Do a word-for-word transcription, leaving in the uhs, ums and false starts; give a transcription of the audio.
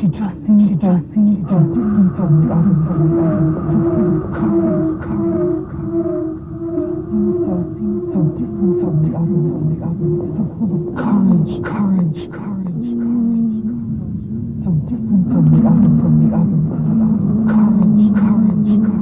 She just seems so, seems so different from the others, from the others. So full of courage, courage, courage. Seems so, seems so different from the others, from the others. So full of courage, courage, courage, courage. So different from the others, from the others. So full of courage, courage, courage.